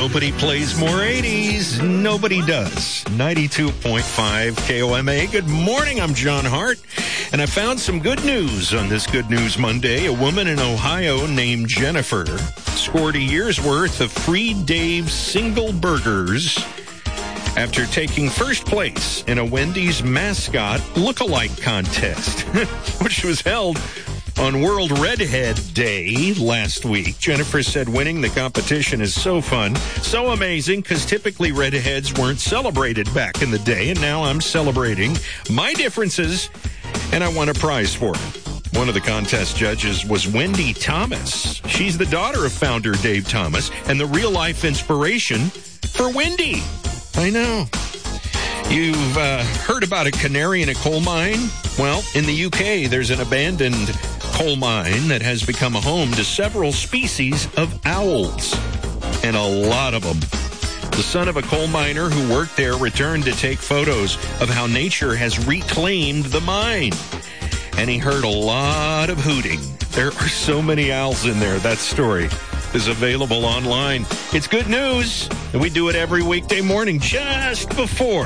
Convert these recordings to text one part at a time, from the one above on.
Nobody plays more 80s. Nobody does. 92.5 KOMA. Good morning. I'm John Hart, and I found some good news on this Good News Monday. A woman in Ohio named Jennifer scored a year's worth of free Dave's single burgers after taking first place in a Wendy's mascot look-alike contest, which was held on World Redhead Day last week. Jennifer said winning the competition is so fun, so amazing, because typically redheads weren't celebrated back in the day, and now I'm celebrating my differences, and I won a prize for it. One of the contest judges was Wendy Thomas. She's the daughter of founder Dave Thomas and the real-life inspiration for Wendy. I know. You've heard about a canary in a coal mine? Well, in the UK, there's an abandoned coal mine that has become a home to several species of owls, and a lot of them. The son of a coal miner who worked there returned to take photos of how nature has reclaimed the mine, and he heard a lot of hooting. There are so many owls in there. That story is available online. It's good news, and we do it every weekday morning just before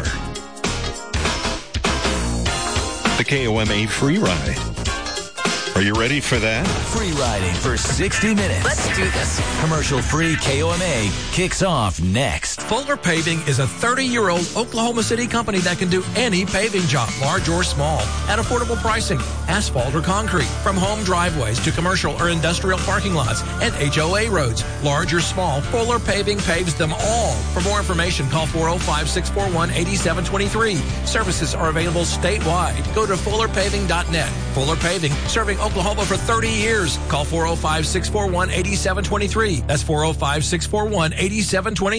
the KOMA Free Ride. Are you ready for that? Free riding for 60 minutes. Let's do this. Commercial-free KOMA kicks off next. Fuller Paving is a 30-year-old Oklahoma City company that can do any paving job, large or small, at affordable pricing, asphalt or concrete, from home driveways to commercial or industrial parking lots and HOA roads, large or small. Fuller Paving paves them all. For more information, call 405-641-8723. Services are available statewide. Go to fullerpaving.net. Fuller Paving, serving Oklahoma for 30 years. Call 405-641-8723. That's 405-641-8723.